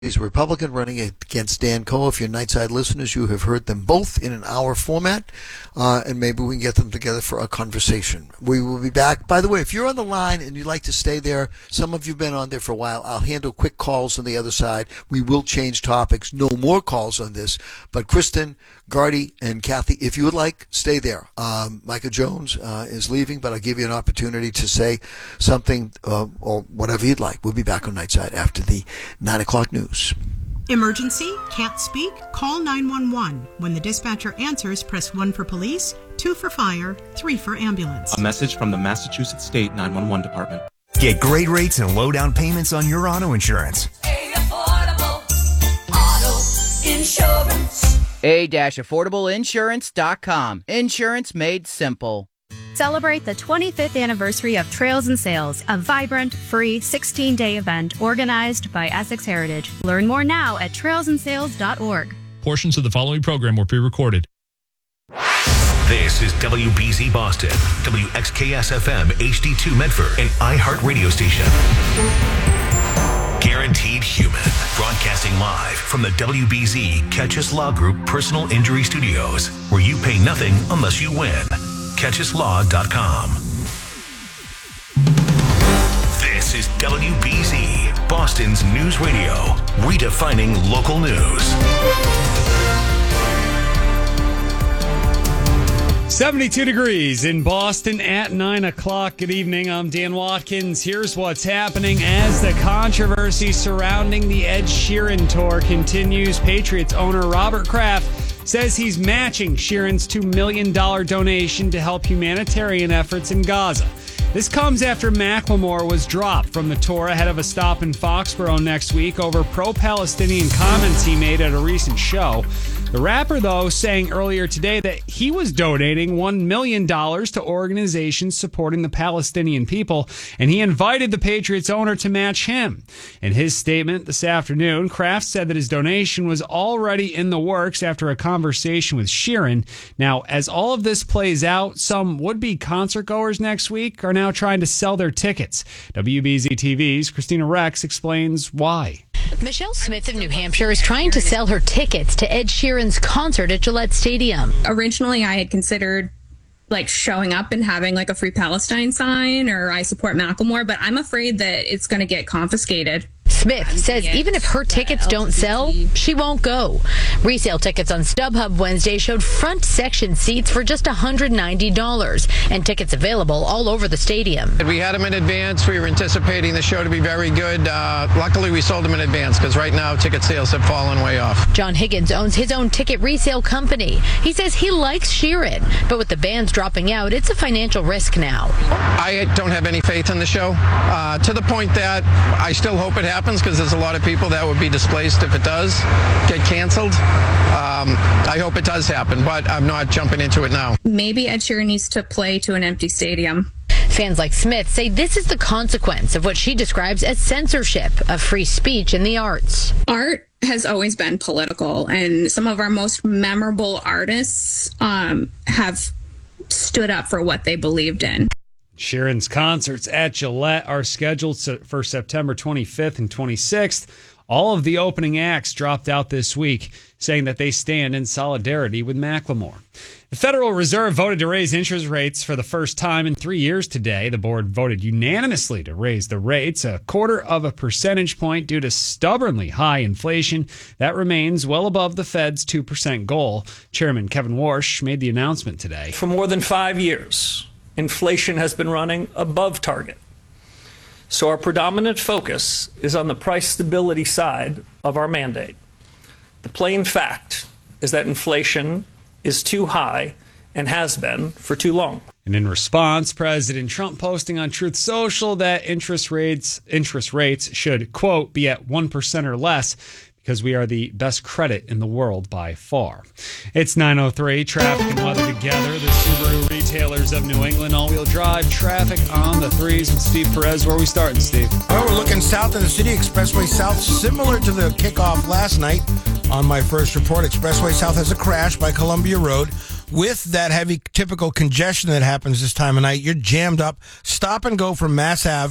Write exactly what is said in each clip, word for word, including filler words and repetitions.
He's a Republican running against Dan Coe. If you're Nightside listeners, you have heard them both in an hour format, uh, and maybe we can get them together for a conversation. We will be back. By the way, if you're on the line and you'd like to stay there, some of you have been on there for a while, I'll handle quick calls on the other side. We will change topics. No more calls on this. But Kristen, Gardy, and Kathy, if you would like, stay there. Um, Micah Jones uh, is leaving, but I'll give you an opportunity to say something uh, or whatever you'd like. We'll be back on Nightside after the nine o'clock news. Emergency? Can't speak? Call nine one one. When the dispatcher answers, press one for police, two for fire, three for ambulance. A message from the Massachusetts State nine one one Department. Get great rates and low down payments on your auto insurance. A affordable auto insurance. a dash affordable insurance dot com. Insurance made simple. Celebrate the twenty-fifth anniversary of Trails and Sales, a vibrant, free sixteen-day event organized by Essex Heritage. Learn more now at trails and sales dot org. Portions of the following program were pre-recorded. This is W B Z Boston, W X K S F M H D two Medford, an iHeart radio station. Guaranteed Human, broadcasting live from the W B Z Catch Us Law Group Personal Injury Studios, where you pay nothing unless you win. catch us law dot com. This is W B Z, Boston's news radio, redefining local news. seventy-two degrees in Boston at nine o'clock. Good evening. I'm Dan Watkins. Here's what's happening as the controversy surrounding the Ed Sheeran tour continues. Patriots owner Robert Kraft says he's matching Sheeran's two million dollars donation to help humanitarian efforts in Gaza. This comes after Macklemore was dropped from the tour ahead of a stop in Foxborough next week over pro-Palestinian comments he made at a recent show. The rapper, though, saying earlier today that he was donating one million dollars to organizations supporting the Palestinian people, and he invited the Patriots owner to match him. In his statement this afternoon, Kraft said that his donation was already in the works after a conversation with Sheeran. Now, as all of this plays out, some would-be concert goers next week are now trying to sell their tickets. W B Z T V's Christina Rex explains why. Michelle Smith of New Hampshire is trying to sell her tickets to Ed Sheeran's concert at Gillette Stadium. Originally, I had considered like showing up and having like a Free Palestine sign or I support Macklemore, but I'm afraid that it's going to get confiscated. Smith says even if her tickets don't sell, she won't go. Resale tickets on StubHub Wednesday showed front section seats for just one hundred ninety dollars, and tickets available all over the stadium. We had them in advance. We were anticipating the show to be very good. Uh, luckily, we sold them in advance because right now ticket sales have fallen way off. John Higgins owns his own ticket resale company. He says he likes Sheeran, but with the bands dropping out, it's a financial risk now. I don't have any faith in the show uh, to the point that I still hope it happens, because there's a lot of people that would be displaced if it does get canceled. Um, I hope it does happen, but I'm not jumping into it now. Maybe Ed Sheeran needs to play to an empty stadium. Fans like Smith say this is the consequence of what she describes as censorship of free speech in the arts. Art has always been political, and some of our most memorable artists um, have stood up for what they believed in. Sheeran's concerts at Gillette are scheduled for September twenty-fifth and twenty-sixth. All of the opening acts dropped out this week, saying that they stand in solidarity with Macklemore. The Federal Reserve voted to raise interest rates for the first time in three years today. The board voted unanimously to raise the rates a quarter of a percentage point due to stubbornly high inflation. That remains well above the Fed's two percent goal. Chairman Kevin Warsh made the announcement today. For more than five years, inflation has been running above target. So our predominant focus is on the price stability side of our mandate. The plain fact is that inflation is too high and has been for too long. And in response, President Trump posting on Truth Social that interest rates interest rates should, quote, be at one percent or less, because we are the best credit in the world by far. It's nine oh three, traffic and weather together. The Subaru retailers of New England, all-wheel drive traffic on the threes with Steve Perez. Where are we starting, Steve? Well, we're looking south of the city, Expressway South, similar to the kickoff last night. On my first report, Expressway South has a crash by Columbia Road. With that heavy typical congestion that happens this time of night, you're jammed up. Stop and go from Mass Ave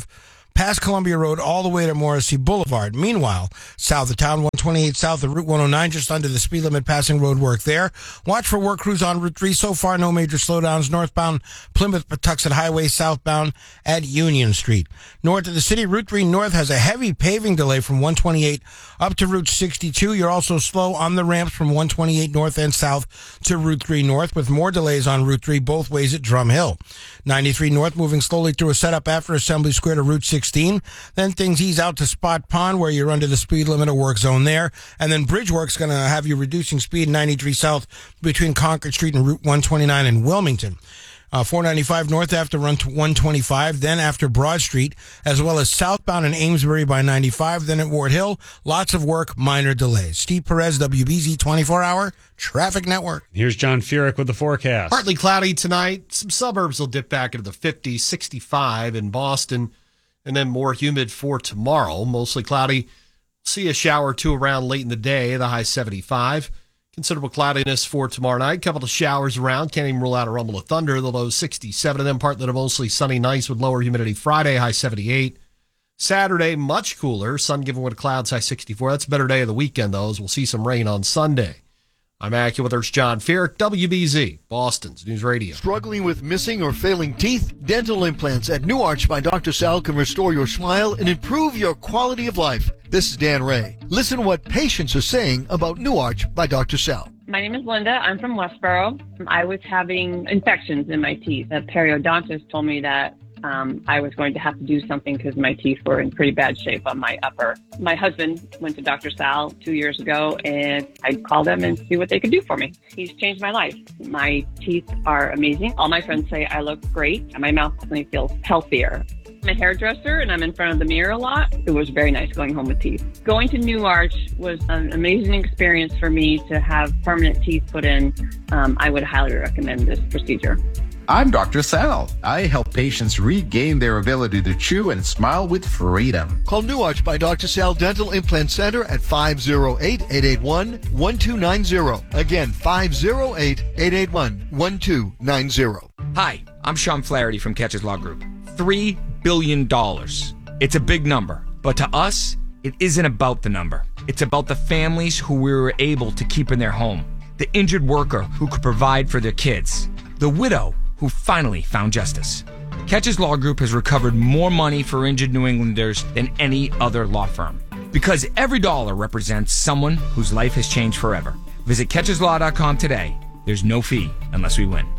past Columbia Road all the way to Morrissey Boulevard. Meanwhile, south of town, one twenty-eight south of Route one oh nine, just under the speed limit, passing road work there. Watch for work crews on Route three. So far, no major slowdowns. Northbound Plymouth-Patuxent Highway, southbound at Union Street. North of the city, Route three North has a heavy paving delay from one twenty-eight up to Route sixty-two. You're also slow on the ramps from one twenty-eight North and south to Route three North, with more delays on Route three both ways at Drum Hill. ninety-three North moving slowly through a setup after Assembly Square to Route sixteen. Then things ease out to Spot Pond, where you're under the speed limit of work zone there. And then Bridgeworks going to have you reducing speed ninety-three South between Concord Street and Route one twenty-nine in Wilmington. Uh, four ninety-five North after run to one twenty-five, then after Broad Street, as well as southbound in Amesbury by ninety-five, then at Ward Hill. Lots of work, minor delays. Steve Perez, W B Z twenty-four hour Traffic Network. Here's John Furyk with the forecast. Partly cloudy tonight. Some suburbs will dip back into the fifties, sixty-five in Boston, and then more humid for tomorrow. Mostly cloudy. See a shower or two around late in the day, the high seventy-five. Considerable cloudiness for tomorrow night. Couple of showers around. Can't even rule out a rumble of thunder. The low sixty-seven of them. Partly to mostly sunny nights with lower humidity Friday, high seventy-eight. Saturday, much cooler. Sun giving way to clouds, high sixty-four. That's a better day of the weekend, though, as we'll see some rain on Sunday. I'm AccuWeather's John Furyk, W B Z, Boston's News Radio. Struggling with missing or failing teeth? Dental implants at New Arch by Doctor Sal can restore your smile and improve your quality of life. This is Dan Ray. Listen to what patients are saying about New Arch by Doctor Sal. My name is Linda. I'm from Westboro. I was having infections in my teeth. The periodontist told me that um, I was going to have to do something because my teeth were in pretty bad shape on my upper. My husband went to Doctor Sal two years ago, and I called him and see what they could do for me. He's changed my life. My teeth are amazing. All my friends say I look great, and my mouth definitely feels healthier. I'm a hairdresser, and I'm in front of the mirror a lot. It was very nice going home with teeth. Going to New Arch was an amazing experience for me to have permanent teeth put in. Um, I would highly recommend this procedure. I'm Doctor Sal. I help patients regain their ability to chew and smile with freedom. Call New Arch by Doctor Sal Dental Implant Center at five oh eight, eight eight one, one two nine zero. Again, five oh eight, eight eight one, one two nine zero. Hi, I'm Sean Flaherty from Catches Law Group. Three billion dollars. It's a big number, but to us, it isn't about the number. It's about the families who we were able to keep in their home, the injured worker who could provide for their kids, the widow who finally found justice. Catches Law Group has recovered more money for injured New Englanders than any other law firm, because every dollar represents someone whose life has changed forever. Visit catches law dot com today. There's no fee unless we win.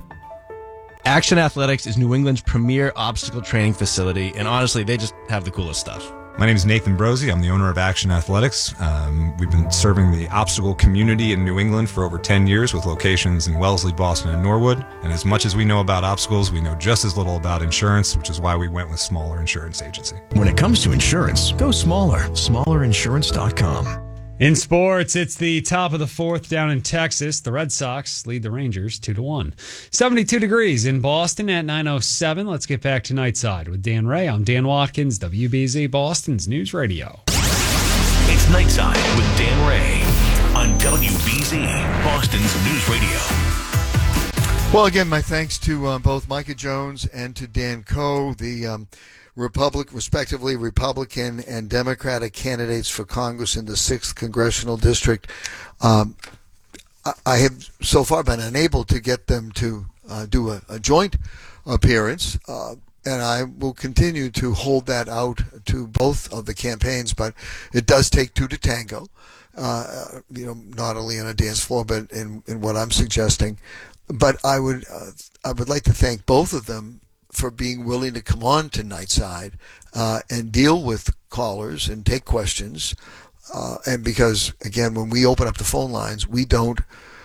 Action Athletics is New England's premier obstacle training facility, and honestly, they just have the coolest stuff. My name is Nathan Brosey. I'm the owner of Action Athletics. Um, we've been serving the obstacle community in New England for over ten years with locations in Wellesley, Boston, and Norwood. And as much as we know about obstacles, we know just as little about insurance, which is why we went with Smaller Insurance Agency. When it comes to insurance, go smaller. smaller insurance dot com. In sports, it's the top of the fourth down in Texas. The Red Sox lead the Rangers two to one. seventy-two degrees in Boston at nine oh seven. Let's get back to Nightside with Dan Ray. I'm Dan Watkins, W B Z Boston's News Radio. It's Nightside with Dan Ray on W B Z Boston's News Radio. Well, again, my thanks to uh, both Micah Jones and to Dan Coe, the um, Republic, respectively, Republican and Democratic candidates for Congress in the sixth Congressional District. Um, I, I have so far been unable to get them to uh, do a, a joint appearance, uh, and I will continue to hold that out to both of the campaigns, but it does take two to tango, uh, you know, not only on a dance floor, but in, in what I'm suggesting. But I would, uh, I would like to thank both of them for being willing to come on to Nightside uh, and deal with callers and take questions. Uh, and because, again, when we open up the phone lines, we don't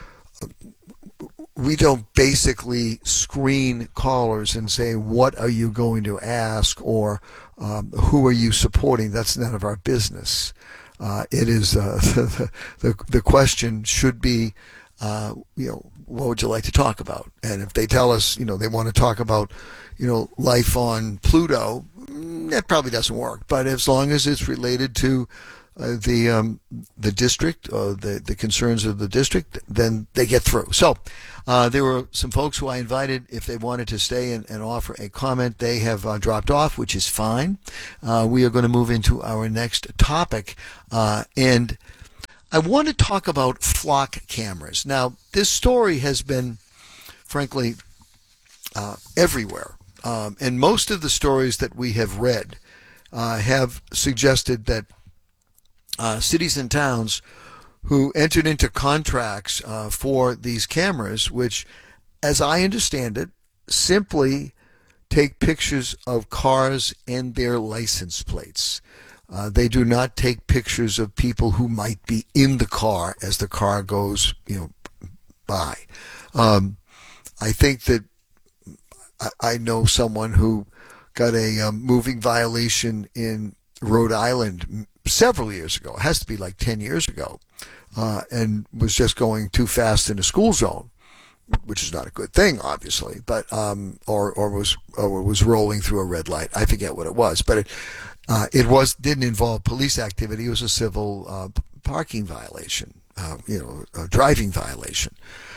we don't basically screen callers and say, what are you going to ask, or um, who are you supporting? That's none of our business. Uh, it is uh, the, the the question should be, uh, you know, what would you like to talk about? And if they tell us, you know, they want to talk about, you know, life on Pluto, that probably doesn't work. But as long as it's related to uh, the um, the district, uh, the the concerns of the district, then they get through. So uh, there were some folks who I invited if they wanted to stay and, and offer a comment. They have uh, dropped off, which is fine. Uh, we are going to move into our next topic, uh, and I want to talk about flock cameras. Now, this story has been, frankly, uh, everywhere. Um, and most of the stories that we have read uh, have suggested that uh, cities and towns who entered into contracts uh, for these cameras, which, as I understand it, simply take pictures of cars and their license plates. Uh, they do not take pictures of people who might be in the car as the car goes, you know, by. Um, I think that I, I know someone who got a um, moving violation in Rhode Island several years ago. It has to be like ten years ago, uh, and was just going too fast in a school zone, which is not a good thing, obviously. But um, or or was or was rolling through a red light. I forget what it was, but it. Uh, it was didn't involve police activity. It was a civil uh, parking violation, uh, you know, a driving violation.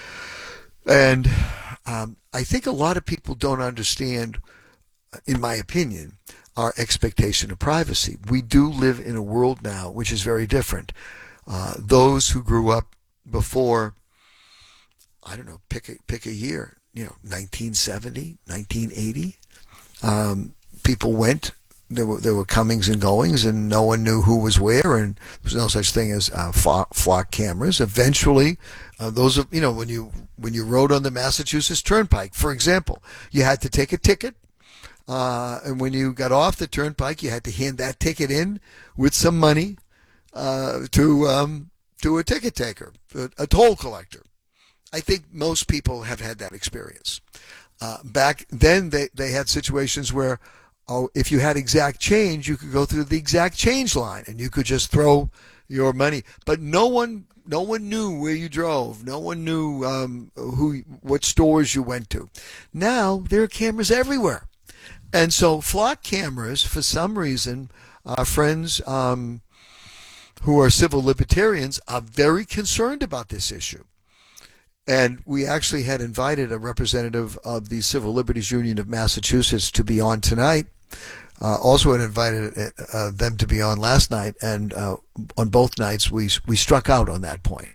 And um, I think a lot of people don't understand, in my opinion, our expectation of privacy. We do live in a world now which is very different. Uh, those who grew up before, I don't know, pick a, pick a year, you know, nineteen seventy, nineteen eighty, um, people went. There were there were comings and goings, and no one knew who was where, and there was no such thing as uh, flock, flock cameras. Eventually, uh, those are, you know, when you when you rode on the Massachusetts Turnpike, for example, you had to take a ticket, uh, and when you got off the Turnpike, you had to hand that ticket in with some money uh, to um, to a ticket taker, a, a toll collector. I think most people have had that experience. Uh, back then, they they had situations where, oh, if you had exact change, you could go through the exact change line and you could just throw your money. But no one, no one knew where you drove. No one knew um, who, what stores you went to. Now there are cameras everywhere, and so flock cameras, for some reason, our friends um, who are civil libertarians are very concerned about this issue. And we actually had invited a representative of the Civil Liberties Union of Massachusetts to be on tonight. Uh, also had invited uh, them to be on last night, and uh, on both nights we we struck out on that point.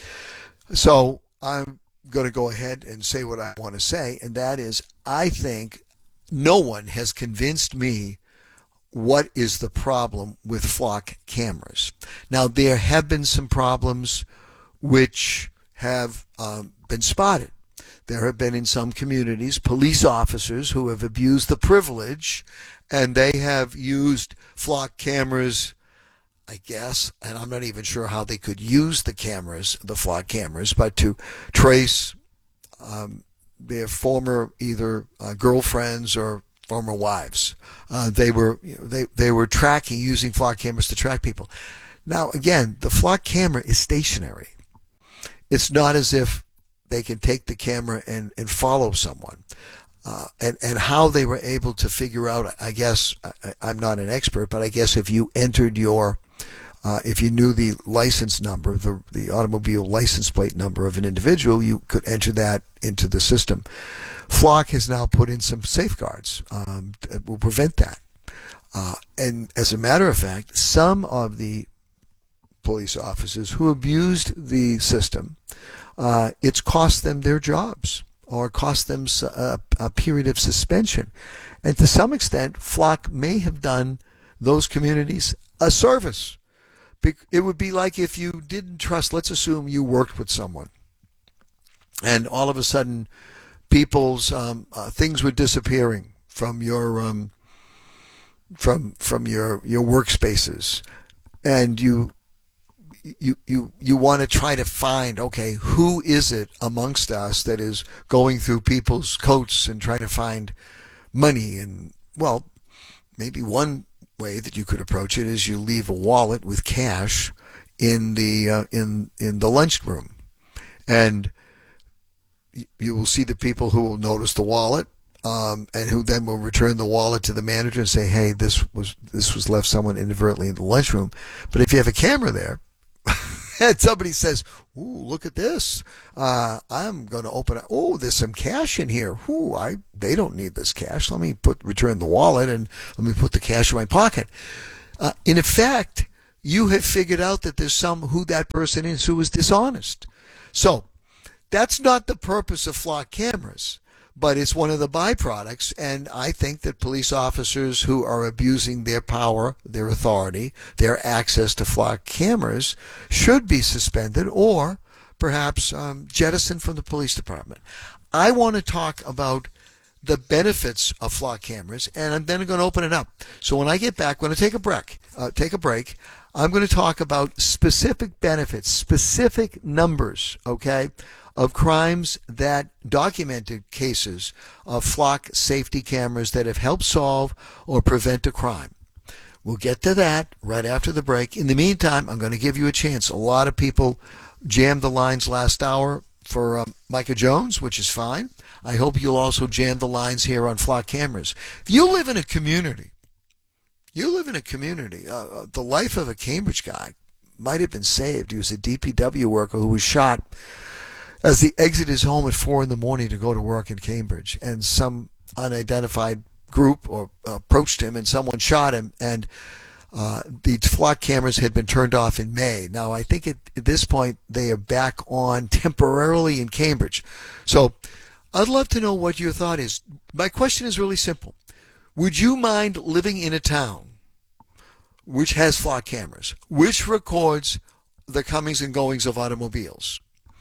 So I'm going to go ahead and say what I want to say, and that is, I think no one has convinced me what is the problem with flock cameras. Now, there have been some problems which have um, been spotted. There have been in some communities police officers who have abused the privilege, and they have used flock cameras, I guess, and I'm not even sure how they could use the cameras, the flock cameras, but to trace um, their former either uh, girlfriends or former wives. Uh, they were you know, they they were tracking, using flock cameras to track people. Now, again, the flock camera is stationary. It's not as if they can take the camera and, and follow someone. Uh, and, and how they were able to figure out, I guess, I, I'm not an expert, but I guess if you entered your, uh, if you knew the license number, the, the automobile license plate number of an individual, you could enter that into the system. Flock has now put in some safeguards um, that will prevent that. Uh, and as a matter of fact, some of the police officers who abused the system, uh, it's cost them their jobs or cost them a, a period of suspension. And to some extent, Flock may have done those communities a service. It would be like if you didn't trust, let's assume you worked with someone, and all of a sudden people's um, uh, things were disappearing from your um, from from your your workspaces, and you you you you want to try to find, okay, who is it amongst us that is going through people's coats and trying to find money? And well, maybe one way that you could approach it is you leave a wallet with cash in the uh, in in the lunchroom, and you will see the people who will notice the wallet. um, and who then will return the wallet to the manager and say, hey, this was this was left someone inadvertently in the lunchroom. But if you have a camera there, and somebody says, ooh, look at this. Uh, I'm going to open it. Oh, there's some cash in here. Ooh, I, they don't need this cash. Let me put, return the wallet and let me put the cash in my pocket. Uh, in effect, you have figured out that there's some, who that person is who is dishonest. So that's not the purpose of flock cameras, but it's one of the byproducts. And I think that police officers who are abusing their power, their authority, their access to flock cameras should be suspended or perhaps um, jettisoned from the police department. I want to talk about the benefits of flock cameras, and I'm then going to open it up. So when I get back, I'm going to take a break. Uh, take a break. I'm going to talk about specific benefits, specific numbers, okay, of crimes that documented cases of flock safety cameras that have helped solve or prevent a crime. We'll get to that right after the break. In the meantime, I'm going to give you a chance. A lot of people jammed the lines last hour for um, Micah Jones, which is fine. I hope you'll also jam the lines here on flock cameras. If you live in a community, you live in a community, uh, the life of a Cambridge guy might have been saved. He was a D P W worker who was shot as he exited his home at four in the morning to go to work in Cambridge, and some unidentified group or uh, approached him and someone shot him, and uh, the flock cameras had been turned off in May. Now, I think at, at this point they are back on temporarily in Cambridge. So I'd love to know what your thought is. My question is really simple. Would you mind living in a town which has flock cameras, which records the comings and goings of automobiles?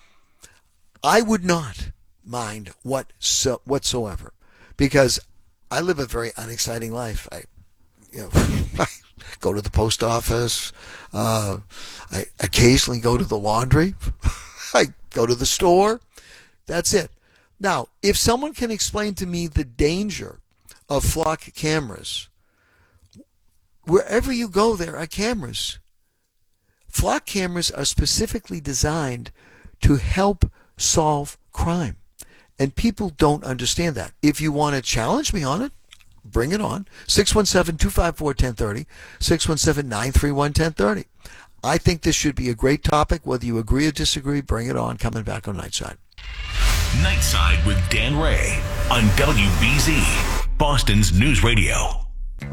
I would not mind whatso- whatsoever, because I live a very unexciting life. I, you know, I go to the post office. Uh, I occasionally go to the laundry. I go to the store. That's it. Now, if someone can explain to me the danger of flock cameras, wherever you go, there are cameras. Flock cameras are specifically designed to help solve crime, and people don't understand that. If you want to challenge me on it, bring it on. six one seven, two five four, one zero three zero, six one seven, nine three one, one zero three zero. I think this should be a great topic. Whether you agree or disagree, bring it on. Coming back on Nightside. Nightside with Dan Ray on W B Z, Boston's News Radio.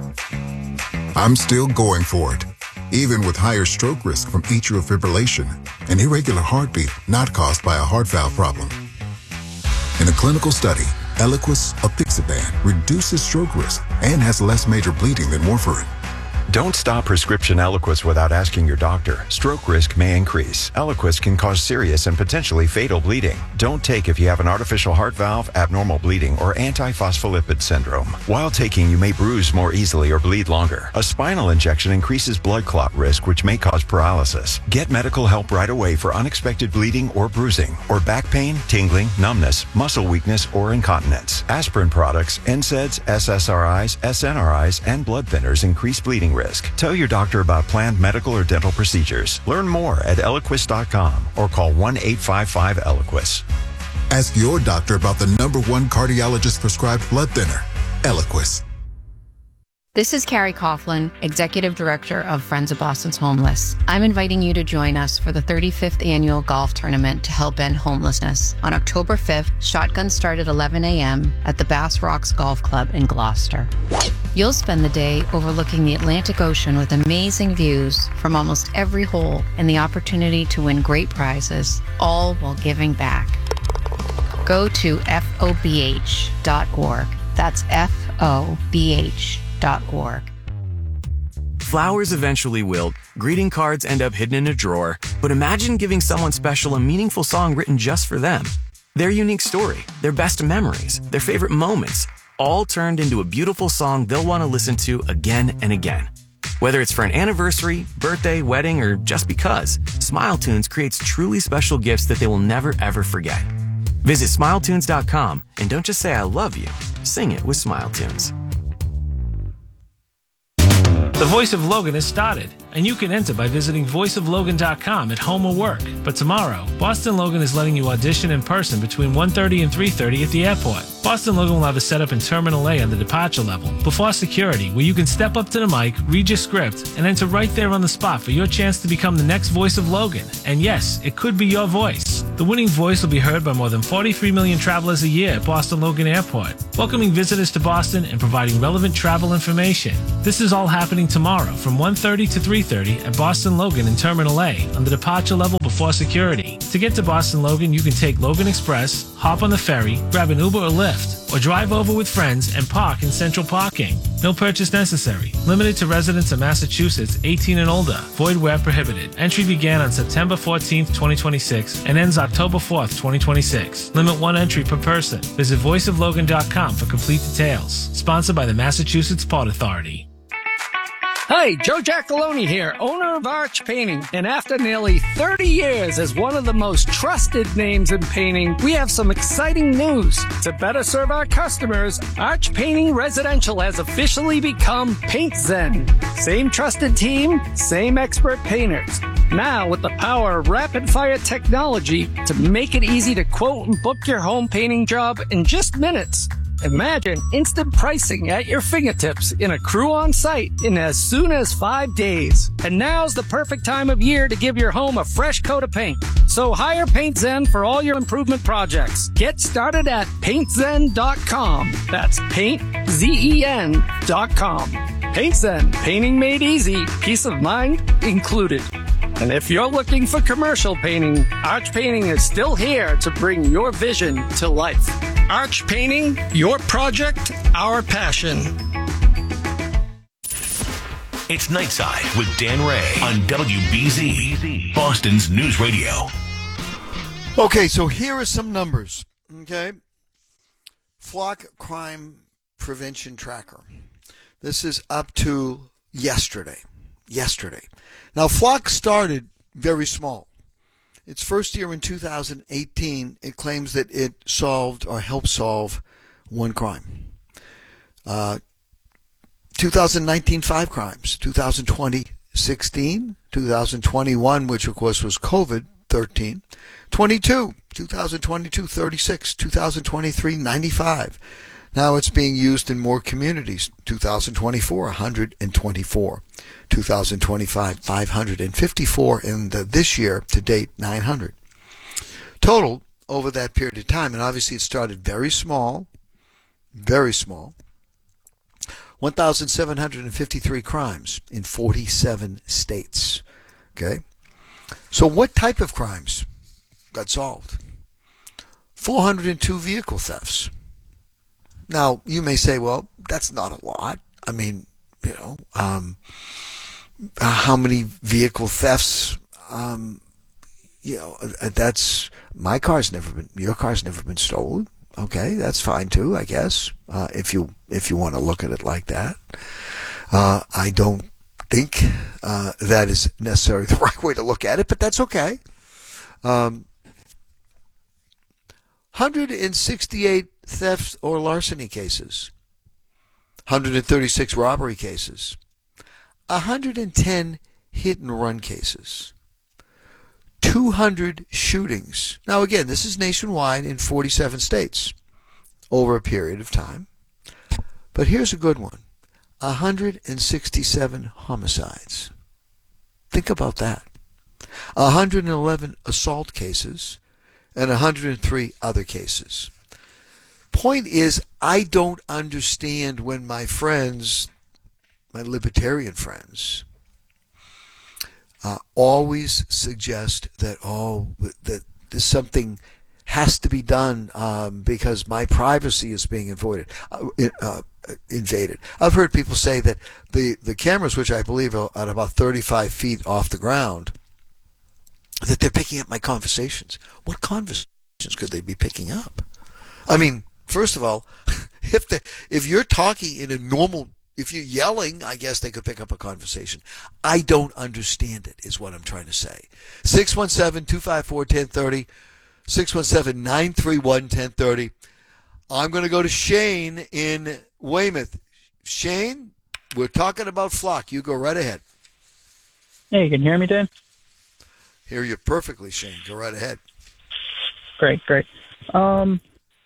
I'm still going for it, even with higher stroke risk from atrial fibrillation, an irregular heartbeat not caused by a heart valve problem. In a clinical study, Eliquis apixaban reduces stroke risk and has less major bleeding than warfarin. Don't stop prescription Eliquis without asking your doctor. Stroke risk may increase. Eliquis can cause serious and potentially fatal bleeding. Don't take if you have an artificial heart valve, abnormal bleeding, or antiphospholipid syndrome. While taking, you may bruise more easily or bleed longer. A spinal injection increases blood clot risk, which may cause paralysis. Get medical help right away for unexpected bleeding or bruising, or back pain, tingling, numbness, muscle weakness, or incontinence. Aspirin products, N SAIDs, S S R Is, S N R Is, and blood thinners increase bleeding risk. Tell your doctor about planned medical or dental procedures. Learn more at Eliquis dot com or call one eight five five Eliquis. Ask your doctor about the number one cardiologist prescribed blood thinner, Eliquis. This is Carrie Coughlin, Executive Director of Friends of Boston's Homeless. I'm inviting you to join us for the thirty-fifth Annual Golf Tournament to help end homelessness. On October fifth, shotguns start at eleven a.m. at the Bass Rocks Golf Club in Gloucester. You'll spend the day overlooking the Atlantic Ocean with amazing views from almost every hole and the opportunity to win great prizes, all while giving back. Go to F O B H dot org. That's F O B H dot org. Flowers eventually wilt, greeting cards end up hidden in a drawer, but imagine giving someone special a meaningful song written just for them. Their unique story, their best memories, their favorite moments, all turned into a beautiful song they'll want to listen to again and again. Whether it's for an anniversary, birthday, wedding, or just because, SmileTunes creates truly special gifts that they will never ever forget. Visit Smile Tunes dot com and don't just say I love you, sing it with SmileTunes. The Voice of Logan has started, and you can enter by visiting voice of logan dot com at home or work. But tomorrow, Boston Logan is letting you audition in person between one thirty and three thirty at the airport. Boston Logan will have a setup in Terminal A on the departure level, before security, where you can step up to the mic, read your script, and enter right there on the spot for your chance to become the next Voice of Logan. And yes, it could be your voice. The winning voice will be heard by more than forty-three million travelers a year at Boston Logan Airport, welcoming visitors to Boston and providing relevant travel information. This is all happening tomorrow from one thirty to three thirty at Boston Logan in Terminal A on the departure level before security. To get to Boston Logan, you can take Logan Express, hop on the ferry, grab an Uber or Lyft, or drive over with friends and park in central parking. No purchase necessary. Limited to residents of Massachusetts eighteen and older. Void where prohibited. Entry began on September fourteenth, twenty twenty-six and ends October fourth, twenty twenty-six. Limit one entry per person. Visit voice of logan dot com for complete details. Sponsored by the Massachusetts Port Authority. Hi, Joe Giacalone here, owner of Arch Painting. And after nearly thirty years as one of the most trusted names in painting, we have some exciting news. To better serve our customers, Arch Painting Residential has officially become Paint Zen. Same trusted team, same expert painters. Now with the power of rapid-fire technology to make it easy to quote and book your home painting job in just minutes. Imagine instant pricing at your fingertips in a crew on site in as soon as five days. And now's the perfect time of year to give your home a fresh coat of paint. So hire Paint Zen for all your improvement projects. Get started at paint zen dot com. That's paint zen dot com. Paint Zen, painting made easy, peace of mind included. And if you're looking for commercial painting, Arch Painting is still here to bring your vision to life. Arch Painting, your project, our passion. It's Nightside with Dan Ray on W B Z, Boston's News Radio. Okay, so here are some numbers. Okay, Flock Crime Prevention Tracker. This is up to yesterday. Yesterday. Now, Flock started very small. Its first year in two thousand eighteen, it claims that it solved or helped solve one crime. Uh, two thousand nineteen, five crimes. two thousand twenty, sixteen. two thousand twenty-one, which of course was COVID, thirteen. twenty-two. two thousand twenty-two, thirty-six. two thousand twenty-three, ninety-five. Now it's being used in more communities. two thousand twenty-four, one hundred twenty-four. two thousand twenty-five, five hundred fifty-four. And the, this year, to date, nine hundred. Total, over that period of time, and obviously it started very small, very small, one thousand seven hundred fifty-three crimes in forty-seven states. Okay? So what type of crimes got solved? four hundred two vehicle thefts. Now, you may say, well, that's not a lot. I mean, you know, um, how many vehicle thefts, um, you know, that's, my car's never been, your car's never been stolen. Okay, that's fine too, I guess, uh, if you, if you want to look at it like that. Uh, I don't think, uh, that is necessarily the right way to look at it, but that's okay. Um, one hundred sixty-eight thefts or larceny cases, one hundred thirty-six robbery cases, one hundred ten hit and run cases, two hundred shootings. Now again, this is nationwide in forty-seven states over a period of time. But here's a good one. one hundred sixty-seven homicides. Think about that. one hundred eleven assault cases and one hundred three other cases. Point is, I don't understand when my friends, my libertarian friends, uh, always suggest that, oh, that there's something has to be done um, because my privacy is being invaded. Uh, uh, invaded. I've heard people say that the, the cameras, which I believe are at about thirty-five feet off the ground, that they're picking up my conversations. What conversations could they be picking up? I mean, first of all, if the, if you're talking in a normal, if you're yelling, I guess they could pick up a conversation. I don't understand it, is what I'm trying to say. six one seven, two five four, one zero three zero, six one seven, nine three one, one zero three zero. I'm going to go to Shane in Weymouth. Shane, We're talking about flock. You go right ahead. Hey, you can hear me, Dan? Hear you perfectly, Shane. Go right ahead. Great, great. Um,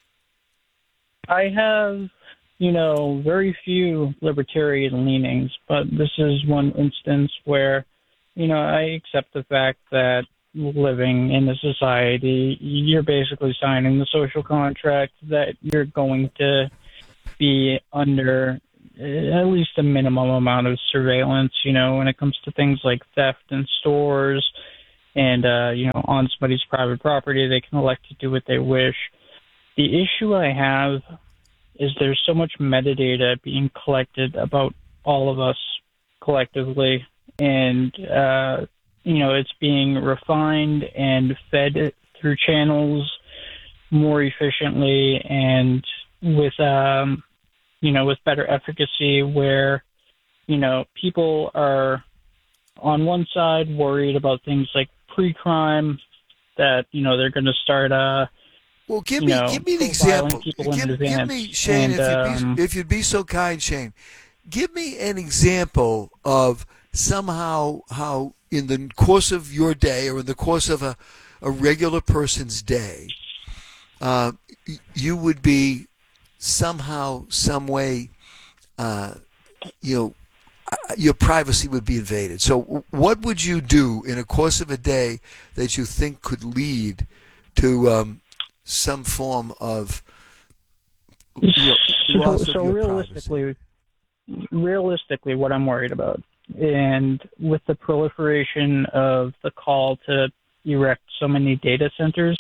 I have, you know, very few libertarian leanings, but this is one instance where, you know, I accept the fact that living in a society, you're basically signing the social contract that you're going to be under at least a minimum amount of surveillance, you know, when it comes to things like theft in stores and, uh, you know, on somebody's private property, they can elect to do what they wish. The issue I have is there's so much metadata being collected about all of us collectively, and, uh, you know, it's being refined and fed through channels more efficiently and with, um, you know, with better efficacy where, you know, people are on one side worried about things like pre-crime that, you know, they're going to start, uh, well, give you me, know, give me an profiling example. people in Give, give advance. me, Shane, And, if, you'd um, be, if you'd be so kind, Shane, give me an example of somehow how in the course of your day or in the course of a, a regular person's day, uh, you would be somehow, some way, uh, you know, your privacy would be invaded. So what would you do in a course of a day that you think could lead to um, some form of you know, So, loss of so your realistically, realistically, what I'm worried about, and with the proliferation of the call to erect so many data centers,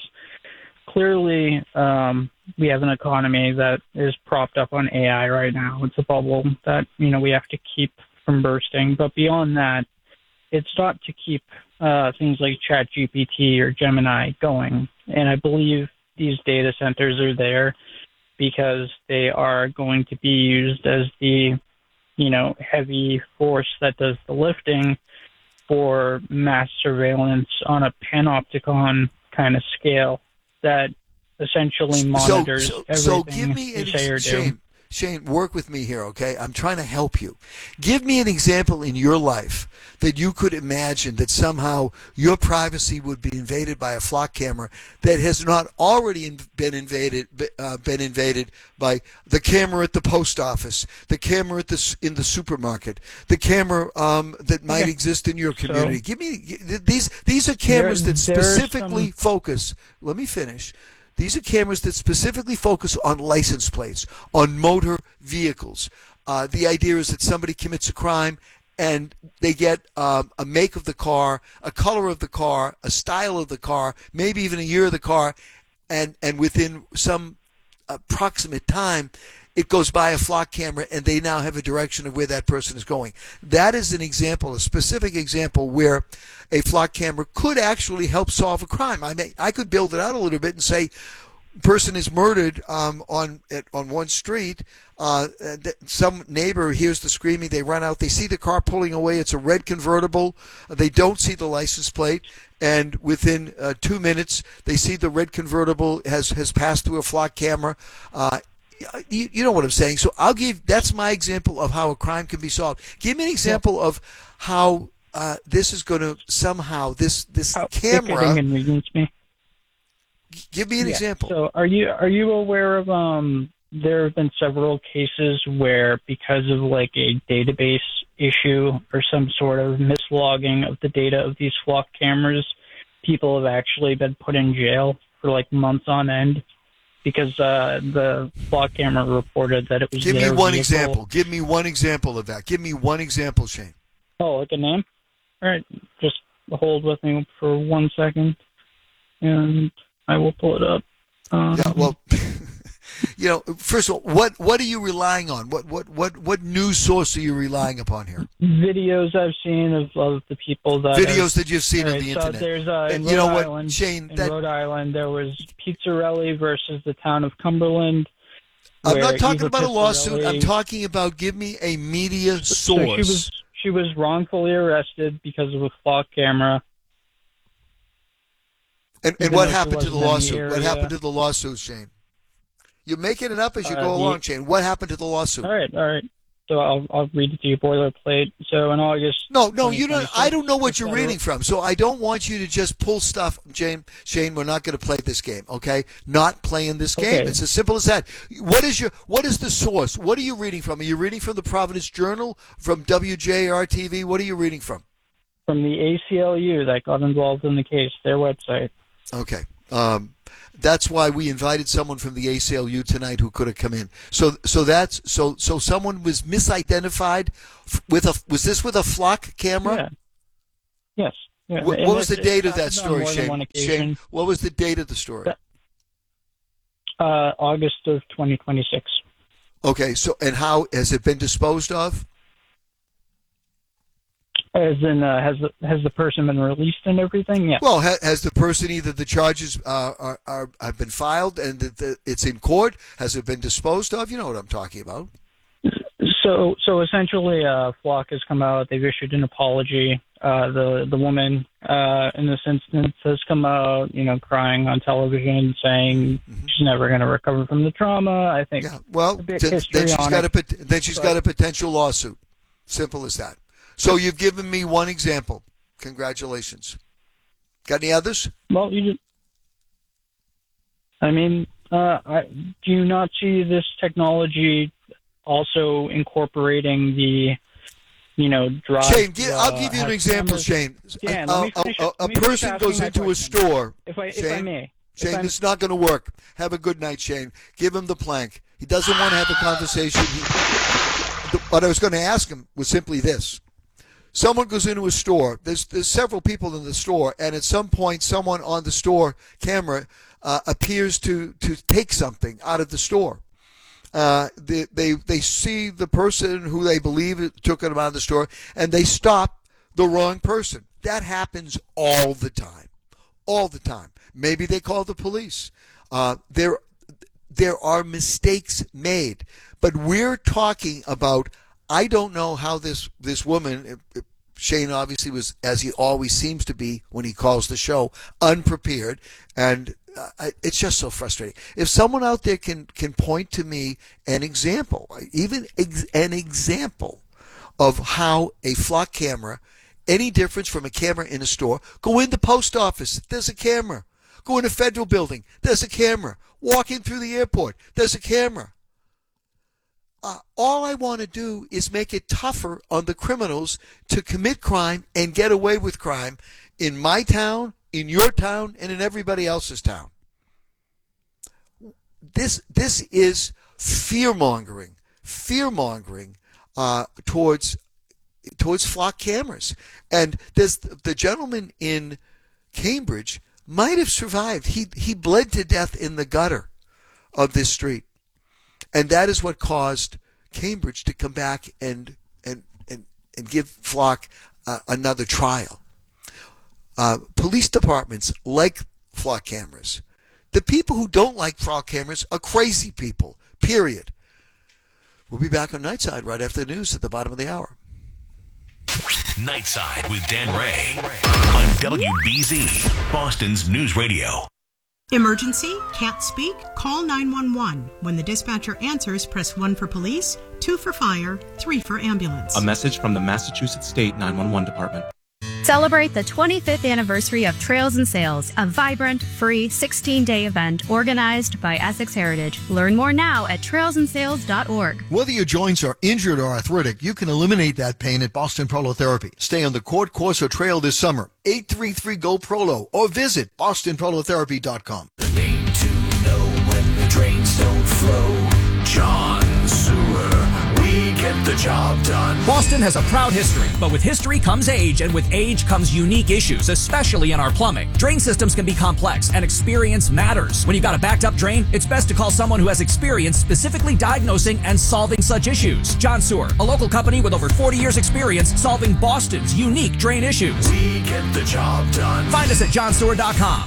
clearly um, we have an economy that is propped up on A I right now. It's a bubble that, you know, we have to keep from bursting. But beyond that, it's not to keep uh, things like ChatGPT or Gemini going. And I believe these data centers are there because they are going to be used as the, you know, heavy force that does the lifting for mass surveillance on a panopticon kind of scale that essentially monitors so, so, everything so give me you an say or ex- do. Shane, Shane, work with me here, okay? I'm trying to help you. Give me an example in your life that you could imagine that somehow your privacy would be invaded by a flock camera that has not already in, been invaded uh, been invaded by the camera at the post office, the camera at the in the supermarket, the camera um, that might Okay. exist in your community. So- Give me these. These are cameras There- that there are specifically some- focus. Let me finish. These are cameras that specifically focus on license plates, on motor vehicles. Uh, the idea is that somebody commits a crime and they get um, a make of the car, a color of the car, a style of the car, maybe even a year of the car, and, and within some approximate time, it goes by a flock camera and they now have a direction of where that person is going. That is an example, a specific example where a flock camera could actually help solve a crime. I may, I could build it out a little bit and say, person is murdered um, on at, on one street. Uh, th- some neighbor hears the screaming. They run out. They see the car pulling away. It's a red convertible. Uh, they don't see the license plate. And within uh, two minutes, they see the red convertible has, has passed through a flock camera. Uh, you, you know what I'm saying. So I'll give, that's my example of how a crime can be solved. Give me an example of how uh, this is going to somehow, this this camera. Inconvenience me. Give me an Yeah. example. So are you are you aware of um there have been several cases where because of like a database issue or some sort of mislogging of the data of these flock cameras, people have actually been put in jail for like months on end because uh, the flock camera reported that it was Give me their one vehicle. example. Give me one example of that. Give me one example, Shane. Oh, like a name? All right, just hold with me for one second, and I will pull it up. Um, Yeah, well, you know, first of all, what what are you relying on? What what what what news source are you relying upon here? videos I've seen of, of the people that Videos have- that you've seen on All the so internet. There's uh, in And you know Rhode what, Island, Shane, In that- Rhode Island, there was Pizzarelli versus the town of Cumberland. I'm where not talking Eva about a lawsuit. I'm Pizzarelli- talking about give me a media So source. she was she was wrongfully arrested because of a flock camera. and and even what though she happened to the wasn't in the lawsuit? What area. happened to the lawsuit, Shane? You're making it up as you Uh, go the- along, Shane. What happened to the lawsuit? All right, all right. So I'll I'll read it to you boilerplate. So in August. No, no, you don't. I don't know what you're reading from, so I don't want you to just pull stuff. Shane, Shane, we're not going to play this game, okay? Not playing this game. Okay. It's as simple as that. What is your? What is the source? What are you reading from? Are you reading from the Providence Journal, from W J R T V? What are you reading from? From the A C L U that got involved in the case, their website. Okay. Um, that's why we invited someone from the A C L U tonight who could have come in. So, so that's so. So someone was misidentified with a. Was this with a flock camera? Yeah. Yes. Yeah. What, And what was the it's- date it's of that happened on story, more than one Shane? occasion. Shane, what was the date of the story? Uh, August of twenty twenty-six. Okay. So, and how has it been disposed of? As in, uh, has the has the person been released and everything? Yeah. Well, ha- has the person either the charges uh, are, are have been filed and that the, it's in court? Has it been disposed of? You know what I'm talking about. So, so essentially, uh, Flock has come out. They've issued an apology. Uh, the the woman uh, in this instance has come out, you know, crying on television, saying Mm-hmm. she's never going to recover from the trauma. I think. Yeah. Well, a bit then, then she's got a histrionic, pot- then she's but- got a potential lawsuit. Simple as that. So you've given me one example. Congratulations. Got any others? Well, you just, I mean, uh, I, do you not see this technology also incorporating the, you know, drive? Shane, gi- I'll uh, give you an have example, cameras? Shane. Dan, a let me a- finish- a- let a me finish person asking goes my into a question. store. If I, if Shane, I may. If Shane, I'm- this is not going to work. Have a good night, Shane. Give him the plank. He doesn't want to have a conversation. He, the, what I was going to ask him was simply this. Someone goes into a store. There's, there's several people in the store, and at some point, someone on the store camera uh, appears to, to take something out of the store. Uh, they, they they see the person who they believe took it out of the store, and they stop the wrong person. That happens all the time, all the time. Maybe they call the police. Uh, there there are mistakes made, but we're talking about. I don't know how this this woman. Shane obviously was, as he always seems to be when he calls the show, unprepared, and uh, it's just so frustrating. If someone out there can can point to me an example, even ex- an example of how a flock camera, any difference from a camera in a store, go in the post office, there's a camera. Go in a federal building, there's a camera. Walking through the airport, there's a camera. Uh, all I want to do is make it tougher on the criminals to commit crime and get away with crime in my town, in your town, and in everybody else's town. This this is fear-mongering, fear-mongering uh, towards towards flock cameras. And there's the gentleman in Cambridge might have survived. He he bled to death in the gutter of this street. And that is what caused Cambridge to come back and and and, and give Flock uh, another trial. Uh, police departments like Flock cameras. The people who don't like Flock cameras are crazy people, period. We'll be back on Nightside right after the news at the bottom of the hour. Nightside with Dan Ray on W B Z, Boston's News Radio. Emergency? Can't speak? Call nine one one. When the dispatcher answers, press one for police, two for fire, three for ambulance. A message from the Massachusetts State nine one one Department. Celebrate the twenty-fifth anniversary of Trails and Sales, a vibrant, free sixteen-day event organized by Essex Heritage. Learn more now at trails and sales dot org. Whether your joints are injured or arthritic, you can eliminate that pain at Boston Prolotherapy. Stay on the court, course, or trail this summer. eight three three, G O, Prolo or visit boston prolotherapy dot com. The name to know when the drains don't flow. John Sewer. We get the job done. Boston has a proud history, but with history comes age, and with age comes unique issues, especially in our plumbing. Drain systems can be complex, and experience matters. When you've got a backed up drain, it's best to call someone who has experience specifically diagnosing and solving such issues. John Sewer, a local company with over forty years experience solving Boston's unique drain issues. We get the job done. Find us at john sewer dot com.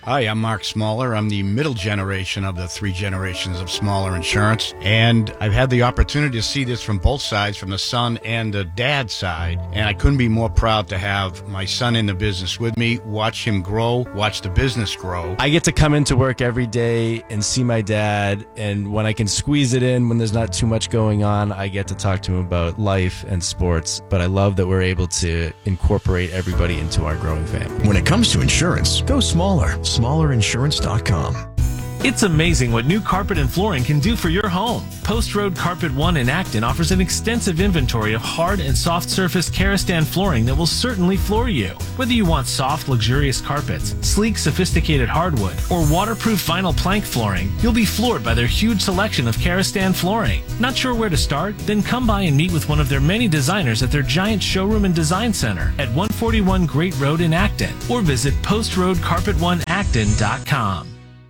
Hi, I'm Mark Smaller. I'm the middle generation of the three generations of Smaller Insurance. And I've had the opportunity to see this from both sides, from the son and the dad side. And I couldn't be more proud to have my son in the business with me, watch him grow, watch the business grow. I get to come into work every day and see my dad, and when I can squeeze it in, when there's not too much going on, I get to talk to him about life and sports. But I love that we're able to incorporate everybody into our growing family. When it comes to insurance, go smaller. smaller insurance dot com. It's amazing what new carpet and flooring can do for your home. Post Road Carpet One in Acton offers an extensive inventory of hard and soft surface Karastan flooring that will certainly floor you. Whether you want soft, luxurious carpets, sleek, sophisticated hardwood, or waterproof vinyl plank flooring, you'll be floored by their huge selection of Karastan flooring. Not sure where to start? Then come by and meet with one of their many designers at their giant showroom and design center at one forty-one Great Road in Acton, or visit post road carpet one acton dot com.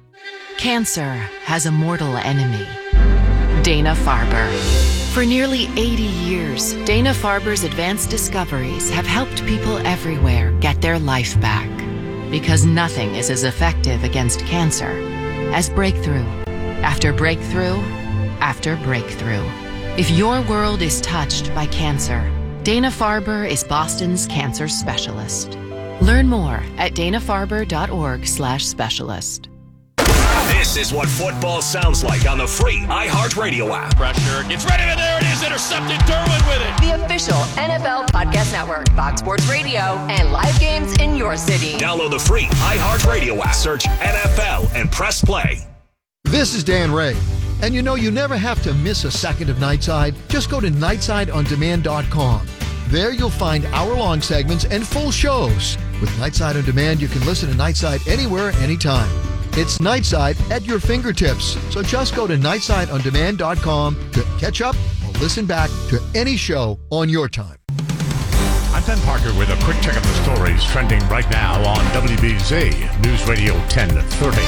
Cancer has a mortal enemy, Dana-Farber. For nearly eighty years, Dana-Farber's advanced discoveries have helped people everywhere get their life back. Because nothing is as effective against cancer as breakthrough after breakthrough after breakthrough. If your world is touched by cancer, Dana-Farber is Boston's cancer specialist. Learn more at dana farber dot org slash specialist. This is what football sounds like on the free iHeartRadio app. Pressure gets ready, and there it is, intercepted. Derwin with it. The official N F L Podcast Network, Fox Sports Radio, and live games in your city. Download the free iHeartRadio app. Search N F L and press play. This is Dan Ray. And you know, you never have to miss a second of Nightside. Just go to nightside on demand dot com. There you'll find hour-long segments and full shows. With Nightside on Demand, you can listen to Nightside anywhere, anytime. It's Nightside at your fingertips. So just go to nightside on demand dot com to catch up or listen back to any show on your time. I'm Ben Parker with a quick check of the stories trending right now on W B Z News Radio ten thirty.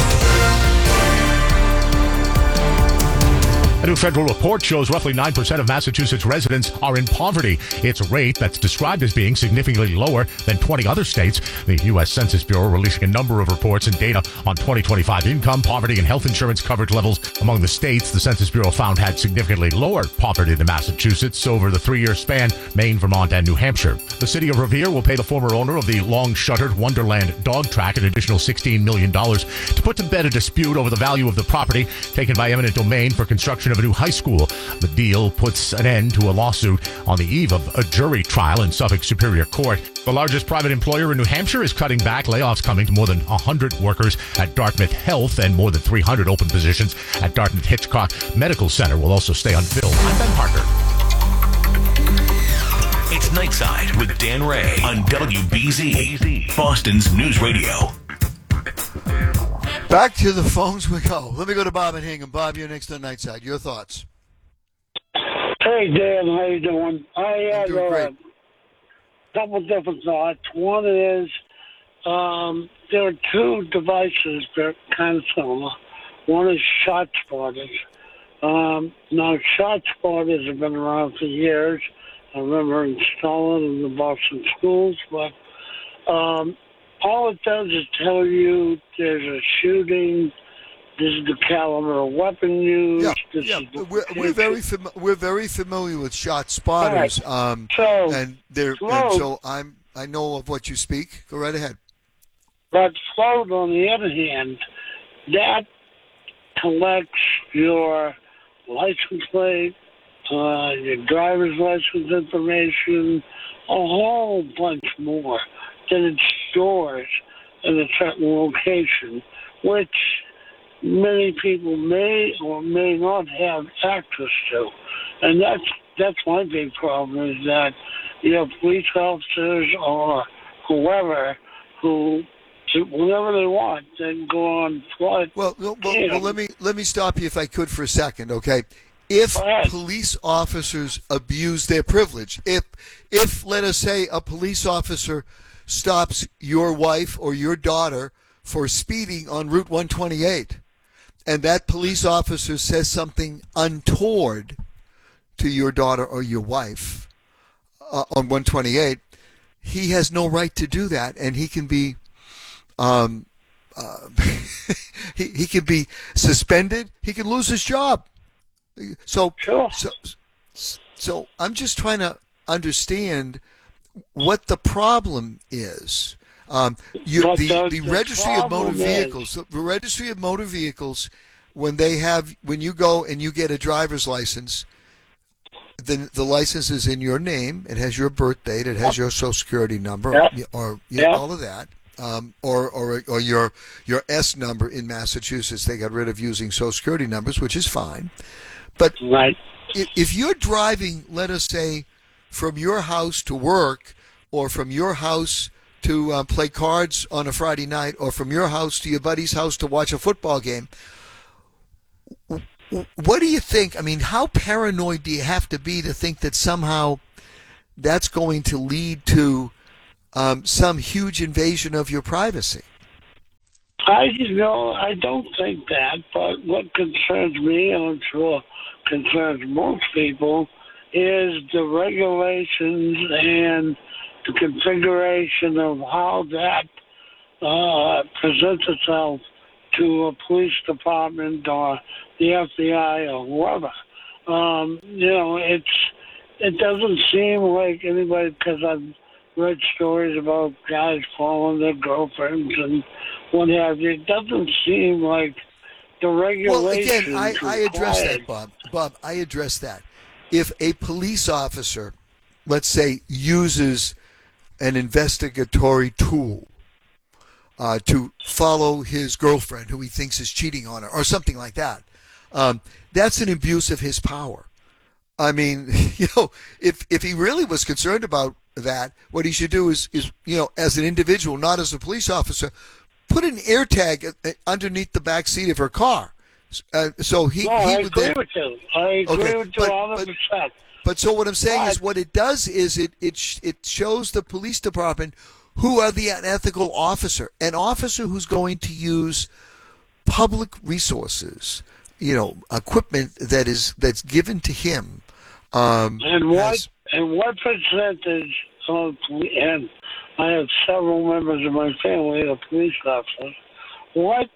A new federal report shows roughly nine percent of Massachusetts residents are in poverty. It's a rate that's described as being significantly lower than twenty other states. The U S Census Bureau releasing a number of reports and data on twenty twenty-five income, poverty, and health insurance coverage levels among the states the Census Bureau found had significantly lower poverty than Massachusetts over the three-year span, Maine, Vermont, and New Hampshire. The city of Revere will pay the former owner of the long-shuttered Wonderland dog track an additional sixteen million dollars to put to bed a dispute over the value of the property taken by eminent domain for construction of a new high school. The deal puts an end to a lawsuit on the eve of a jury trial in Suffolk Superior Court. The largest private employer in New Hampshire is cutting back, layoffs coming to more than one hundred workers at Dartmouth Health, and more than three hundred open positions at Dartmouth Hitchcock Medical Center will also stay unfilled. I'm Ben Parker. It's Nightside with Dan Ray on W B Z, Boston's News Radio. Back to the phones we go. Let me go to Bob and Hingham. Bob, you're next on Nightside. Your thoughts? Hey, Dan. How you doing? I have a couple different thoughts. One is um, there are two devices that are kind of similar. One is shot spotters. Um, now, shot spotters have been around for years. I remember installing in the Boston schools, but um, all it does is tell you there's a shooting, this is the caliber of weapon used. Yeah, this yeah. is the We're, we're very fam- we're very familiar with shot spotters, Right. um, So, and they're float- and so I'm I know of what you speak. Go right ahead. But float, on the other hand, that collects your license plate, uh, your driver's license information, a whole bunch more that it stores in a certain location, which many people may or may not have access to. And that's that's my big problem, is that you have police officers or whoever who, whenever they want, they can go on flood. Well, well, well, well, let me let me stop you if I could for a second, okay? If police officers abuse their privilege, if if let us say a police officer stops your wife or your daughter for speeding on Route one twenty-eight, and that police officer says something untoward to your daughter or your wife uh, on one twenty-eight, he has no right to do that, and he can be um, uh, he he could be suspended. He could lose his job. So, sure. so, so I'm just trying to understand what the problem is. Um, you, But the, the- the the registry of motor problem is- vehicles, the registry of motor vehicles, when they have, when you go and you get a driver's license, the the license is in your name. It has your birth date. It has your social security number, Yep. or you know, Yep. all of that, um, or or or your your S number in Massachusetts. They got rid of using social security numbers, which is fine. But right. if, if you're driving, let us say, from your house to work, or from your house to uh, play cards on a Friday night, or from your house to your buddy's house to watch a football game, what do you think? I mean, how paranoid do you have to be to think that somehow that's going to lead to um, some huge invasion of your privacy? I, you know, I don't think that, but what concerns me, and I'm sure concerns most people, is the regulations and the configuration of how that uh, presents itself to a police department or the F B I or whoever. Um, you know, it's it doesn't seem like anybody, because I've read stories about guys following their girlfriends and what have you. It doesn't seem like the regulations. Well, again, I, I address required. that, Bob. Bob, I address that. If a police officer, let's say, uses an investigatory tool uh, to follow his girlfriend who he thinks is cheating on her or something like that, um, that's an abuse of his power. I mean, you know, if if he really was concerned about that, what he should do is, is you know, as an individual, not as a police officer, put an air tag underneath the back seat of her car. Uh, so he, No, he I would agree then, with you. I agree Okay, with you but- one hundred percent. But so what I'm saying is, But- what it does is it it sh- it shows the police department who are the unethical officer, an officer who's going to use public resources, you know, equipment that is that's given to him. Um, And what has- and what percentage of poli- and I have several members of my family that are police officers. What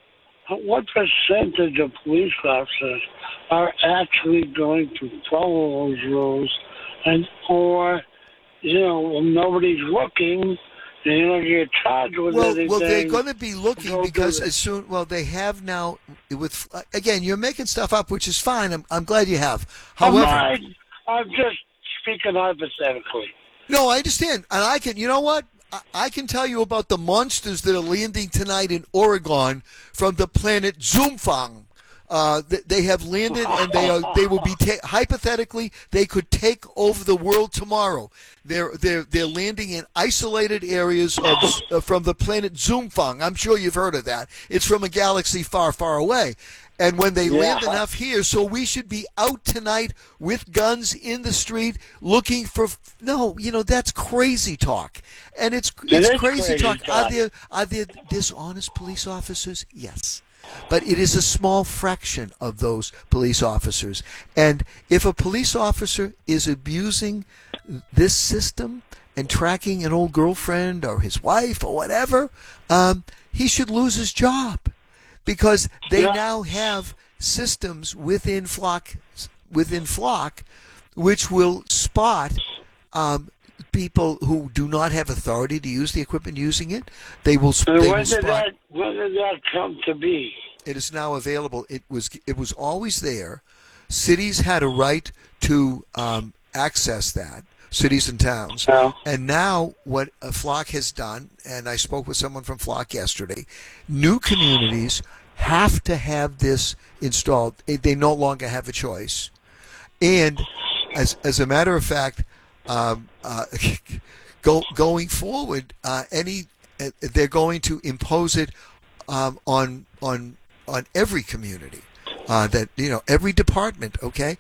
what percentage of police officers are actually going to follow those rules, and or you know when nobody's looking, and you're not get charged with well, anything? well, they're going to be looking Don't do because it. as soon well they have now with again you're making stuff up, which is fine. I'm I'm glad you have. However, I'm, not, I'm just speaking hypothetically. No, I understand. And I can, you know what? I, I can tell you about the monsters that are landing tonight in Oregon from the planet Zoomfang. Uh, th- they have landed, and they are. They will be ta- hypothetically. They could take over the world tomorrow. They're they're they're landing in isolated areas of, uh, from the planet Zoomfang. I'm sure you've heard of that. It's from a galaxy far, far away. And when they Yeah. land enough here, so we should be out tonight with guns in the street looking for. No, you know that's crazy talk, and it's It it's is crazy, crazy talk. talk. Are there are there dishonest police officers? Yes, but it is a small fraction of those police officers. And if a police officer is abusing this system and tracking an old girlfriend or his wife or whatever, um, he should lose his job. Because they Yeah. now have systems within Flock, within Flock, which will spot um, people who do not have authority to use the equipment using it. They will. sp- And They when will did spot. that when did that come to be? It is now available. It was. It was always there. Cities had a right to um, access that. Cities and towns. Yeah. And now what uh, Flock has done, and I spoke with someone from Flock yesterday, new communities have to have this installed. They- They no longer have a choice. And as as a matter of fact, um, uh, go, going forward, uh, any uh, they're going to impose it um, on on on every community. Uh, that you know, every department. Okay.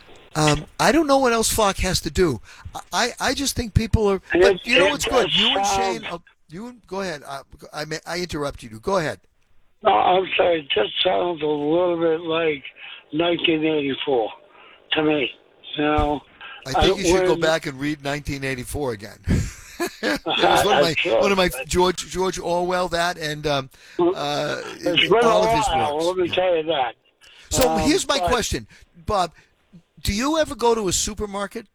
Um, I don't know what else Flock has to do. I, I just think people are. But you know what's good? You and Shane. Uh, you and, go ahead. Uh, I may, I interrupted you. Go ahead. No, I'm sorry. It just sounds a little bit like nineteen eighty-four to me. You know, I think you should go when- back and read nineteen eighty-four again. That was one of my Sure. one of my George George Orwell that and um, uh, It's been all a of his while, works. let me tell you that. So Um, here's my but question, Bob. Do you ever go to a supermarket?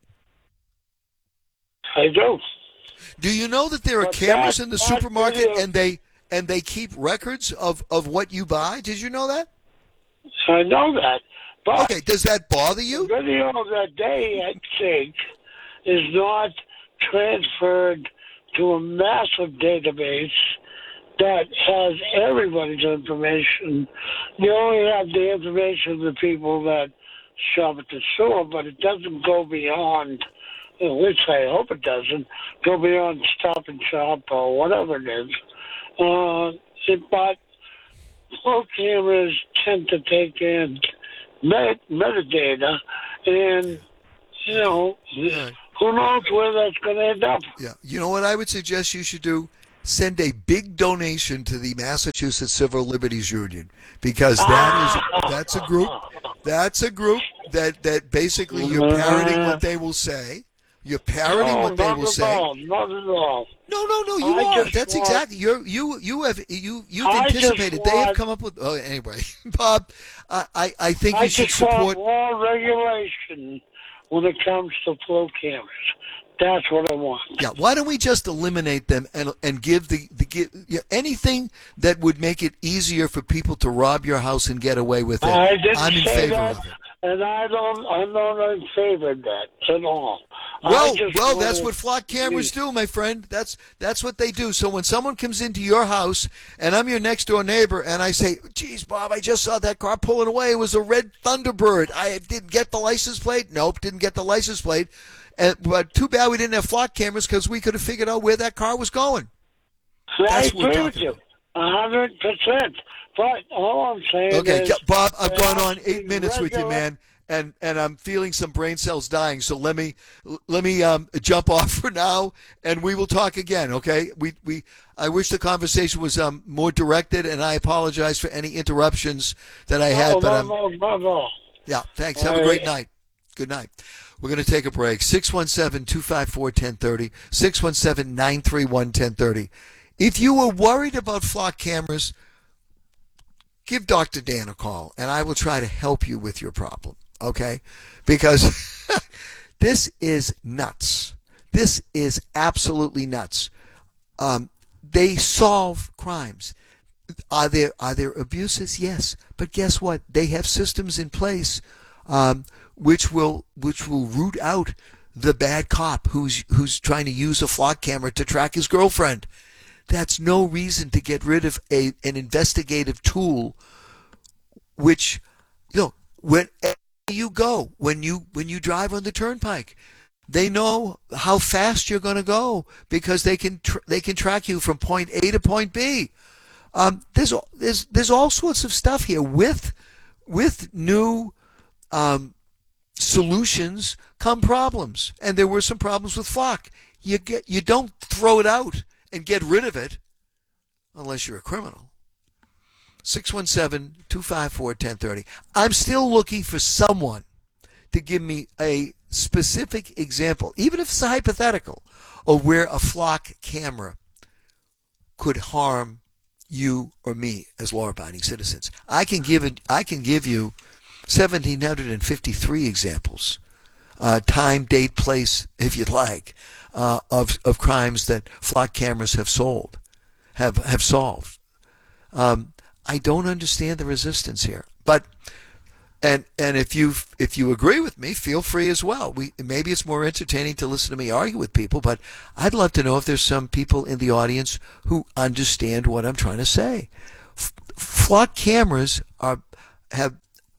I do. Do you know that there are But cameras that- in the that supermarket video- and they and they keep records of, of what you buy? Did you know that? I know that. But Okay, does that bother you? the video of that day, I think, is not transferred to a massive database that has everybody's information. You only have the information of the people that shop at the store, but it doesn't go beyond, at least I hope it doesn't, go beyond Stop and Shop or whatever it is. Uh, it, but flow cameras tend to take in met- metadata, and, you know, who knows where that's going to end up. Yeah. You know what I would suggest you should do? Send a big donation to the Massachusetts Civil Liberties Union, because that is that's a group that's a group that, that basically you're parroting what they will say. You're parroting No, what they not will at say. all, not at all. No, no, no. You I are. just That's want- exactly. You're. You. You have. You. You've I just anticipated. They have want- come up with. Oh, anyway, Bob. I. I, I think I you should just support. want more regulation when it comes to flow cameras. That's what I want. Yeah. Why don't we just eliminate them and and give the the give yeah, anything that would make it easier for people to rob your house and get away with it? I didn't I'm in say favor that, of it. and I don't. I'm not in favor of that at all. Well, I just well, want that's to- what flock cameras do, my friend. That's that's what they do. So when someone comes into your house and I'm your next door neighbor and I say, "Geez, Bob, I just saw that car pulling away. It was a red Thunderbird. I didn't get the license plate. Nope, didn't get the license plate. And, but too bad we didn't have flock cameras because we could have figured out where that car was going." I That's what we're agree with talking you, a hundred percent. But all I'm saying Okay, is, yeah, Bob, I've there gone has on to eight be minutes with you, regular- man, and and I'm feeling some brain cells dying. So let me let me um, jump off for now, and we will talk again. Okay? We we I wish the conversation was um, more directed, and I apologize for any interruptions that I had. No, but no, um, no, no, no. yeah, thanks. Have a All great right. night. Good night. We're going to take a break. six one seven, two five four, one zero three zero, six one seven, nine three one, one zero three zero. If you were worried about flock cameras, give Doctor Dan a call, and I will try to help you with your problem, okay? Because this is nuts. This is absolutely nuts. Um, they solve crimes. Are there are there abuses? Yes, but guess what? They have systems in place um, which will which will root out the bad cop who's who's trying to use a flock camera to track his girlfriend. That's no reason to get rid of a an investigative tool, which, you know, when you go, when you when you drive on the turnpike, they know how fast you're going to go because they can tr- they can track you from point A to point B. Um, there's there's there's all sorts of stuff here with with new um, solutions come problems, and there were some problems with flock. You get you don't throw it out and get rid of it unless you're a criminal. six one seven, two five four, one zero three zero. I'm still looking for someone to give me a specific example, even if it's a hypothetical, of where a flock camera could harm you or me as law-abiding citizens. I can give it, I can give you one thousand seven hundred fifty-three examples, uh, time, date, place, if you'd like, uh, of of crimes that flock cameras have sold, have have solved. Um, I don't understand the resistance here, but and and if you if you agree with me, feel free as well. We maybe it's more entertaining to listen to me argue with people, but I'd love to know if there's some people in the audience who understand what I'm trying to say. F- flock cameras are have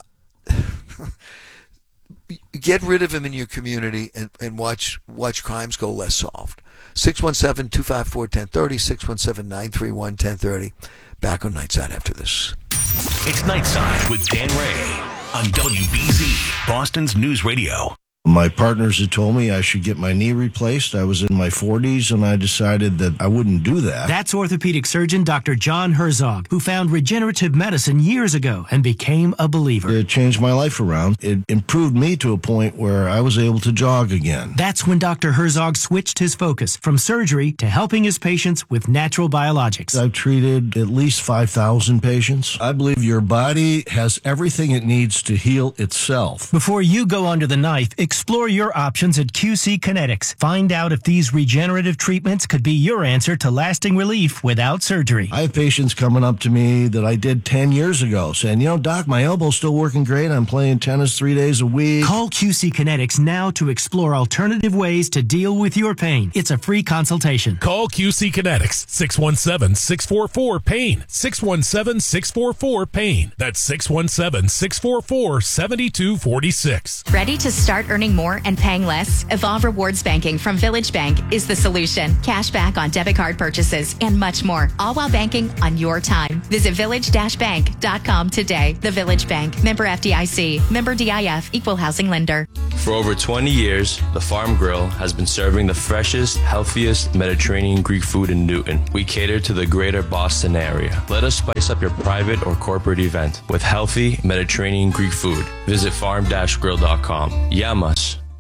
get rid of them in your community and, and watch watch crimes go less solved. six one seven, two five four, one zero three zero, six one seven, nine three one, one zero three zero. Back on Nightside after this. It's Nightside with Dan Ray on W B Z, Boston's News Radio. My partners had told me I should get my knee replaced. I was in my forties, and I decided that I wouldn't do that. That's orthopedic surgeon Doctor John Herzog, who found regenerative medicine years ago and became a believer. It changed my life around. It improved me to a point where I was able to jog again. That's when Doctor Herzog switched his focus from surgery to helping his patients with natural biologics. I've treated at least five thousand patients. I believe your body has everything it needs to heal itself. Before you go under the knife, explore your options at Q C Kinetics. Find out if these regenerative treatments could be your answer to lasting relief without surgery. I have patients coming up to me that I did ten years ago saying, you know, Doc, my elbow's still working great. I'm playing tennis three days a week. Call Q C Kinetics now to explore alternative ways to deal with your pain. It's a free consultation. Call Q C Kinetics, six one seven, six four four, PAIN, six one seven, six four four, PAIN. That's six one seven, six four four, seven two four six. Ready to start earning more and paying less? Evolve Rewards Banking from Village Bank is the solution. Cash back on debit card purchases and much more, all while banking on your time. Visit village dash bank dot com today. The Village Bank, member F D I C, member D I F, equal housing lender. For over twenty years, the Farm Grill has been serving the freshest, healthiest Mediterranean Greek food in Newton. We cater to the greater Boston area. Let us spice up your private or corporate event with healthy Mediterranean Greek food. Visit farm dash grill dot com. Yamas.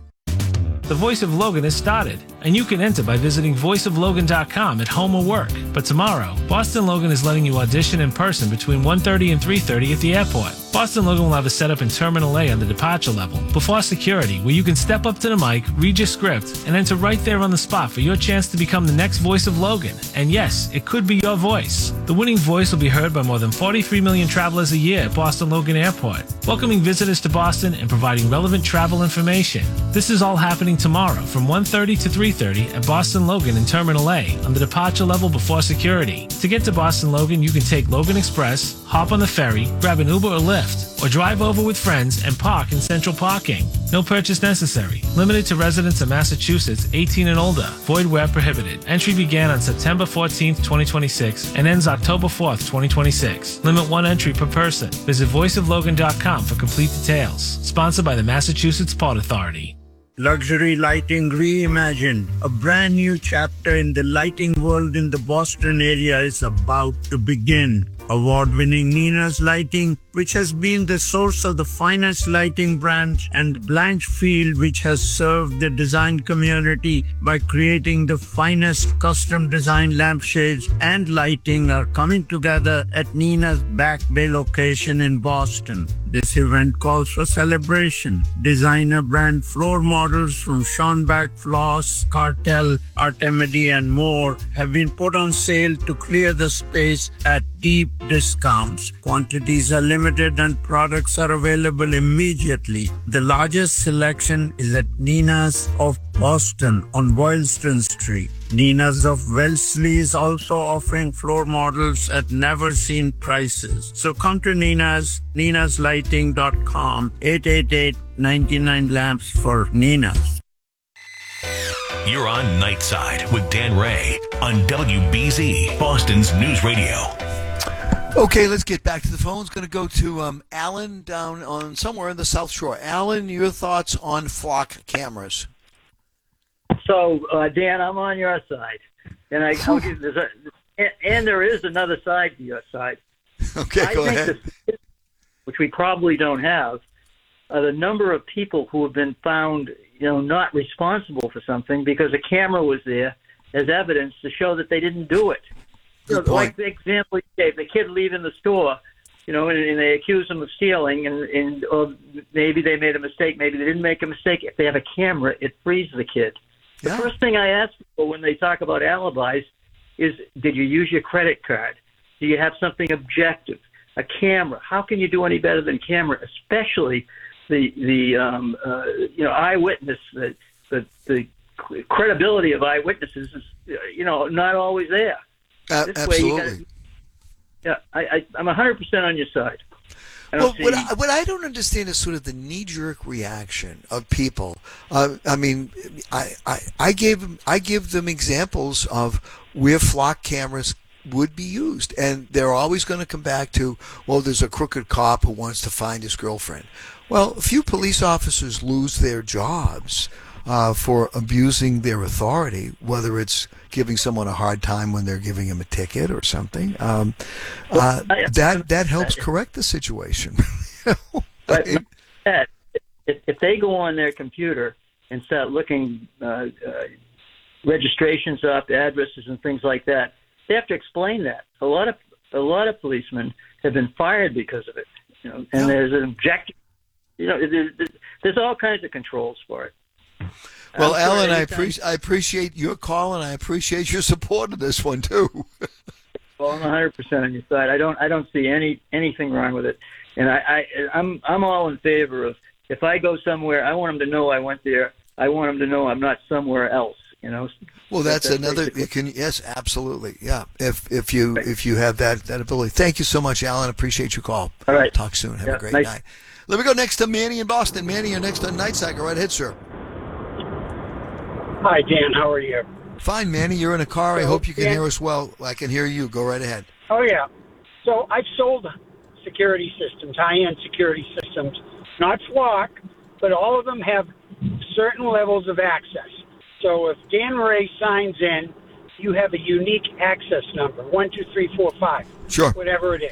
The Voice of Logan has started, and you can enter by visiting voice of logan dot com at home or work. But tomorrow, Boston Logan is letting you audition in person between one thirty and three thirty at the airport. Boston Logan will have a setup in Terminal A on the departure level, before security, where you can step up to the mic, read your script, and enter right there on the spot for your chance to become the next voice of Logan. And yes, it could be your voice. The winning voice will be heard by more than forty-three million travelers a year at Boston Logan Airport, welcoming visitors to Boston and providing relevant travel information. This is all happening tomorrow from one thirty to three thirty at Boston Logan in Terminal A on the departure level before security. To get to Boston Logan, you can take Logan Express, hop on the ferry, grab an Uber or Lyft, or drive over with friends and park in central parking. No purchase necessary. Limited to residents of Massachusetts eighteen and older. Void where prohibited. Entry began on September fourteenth, twenty twenty-six and ends October fourth, twenty twenty-six. Limit one entry per person. Visit voice of logan dot com for complete details. Sponsored by the Massachusetts Port Authority. Luxury Lighting Reimagined. A brand new chapter in the lighting world in the Boston area is about to begin. Award-winning Nina's Lighting, which has been the source of the finest lighting brands, and Blanchfield, which has served the design community by creating the finest custom design lampshades and lighting, are coming together at Nina's Back Bay location in Boston. This event calls for celebration. Designer brand floor models from Schonbach Floss, Cartel, Artemidi, and more have been put on sale to clear the space at deep discounts. Quantities are limited and products are available immediately. The largest selection is at Nina's of Boston on Boylston Street. Nina's of Wellesley is also offering floor models at never-seen prices. So come to Nina's, ninas lighting dot com, eight eight eight, nine nine lamps for Nina's. You're on Nightside with Dan Ray on W B Z, Boston's News Radio. Okay, let's get back to the phones. Going to go to um, Alan down on somewhere in the South Shore. Alan, your thoughts on flock cameras? So, uh, Dan, I'm on your side, and I I'll give, there's a, and, and there is another side to your side. Okay, I go think ahead. The, which we probably don't have, uh, the number of people who have been found, you know, not responsible for something because a camera was there as evidence to show that they didn't do it. You know, like the example you gave, the kid leaving the store, you know, and, and they accuse him of stealing, and, and or maybe they made a mistake, maybe they didn't make a mistake. If they have a camera, it frees the kid. The Yeah. first thing I ask people when they talk about alibis is, did you use your credit card? Do you have something objective? A camera. How can you do any better than camera? Especially the the um, uh, you know eyewitness. The, the the credibility of eyewitnesses is you know not always there. Uh, This way you absolutely. gotta, yeah, I, I I'm one hundred percent on your side. I don't Well, see, what I, what I don't understand is sort of the knee-jerk reaction of people. Uh, I mean, I, I I gave them I give them examples of where flock cameras would be used. And they're always going to come back to, well, there's a crooked cop who wants to find his girlfriend. Well, a few police officers lose their jobs uh, for abusing their authority, whether it's giving someone a hard time when they're giving him a ticket or something. Um, uh, that that helps correct the situation. But if, if they go on their computer and start looking uh, uh, registrations up, addresses, and things like that, they have to explain that. A lot of a lot of policemen have been fired because of it. You know, and yeah. there's an objective. You know, there's, there's all kinds of controls for it. Well, I'm Alan, sure I, anytime- appreciate I appreciate your call, and I appreciate your support of this one too. Well, I'm one hundred percent on your side. I don't I don't see any anything wrong with it, and I, I I'm I'm all in favor of, if I go somewhere, I want them to know I went there. I want them to know I'm not somewhere else. You know. Well, that's, that's another. You can yes, absolutely, yeah. If if you if you have that that ability, thank you so much, Alan. Appreciate your call. All right, talk soon. Have yeah, a great nice. night. Let me go next to Manny in Boston. Manny, you're next on Nightside. Go right ahead, sir. Hi, Dan. How are you? Fine, Manny. You're in a car. I So, hope you can Dan- hear us well. I can hear you. Go right ahead. Oh, yeah. So I've sold security systems, high-end security systems, not Flock, but all of them have certain levels of access. So if Dan Ray signs in, you have a unique access number, one, two, three, four, five. Sure. Whatever it is.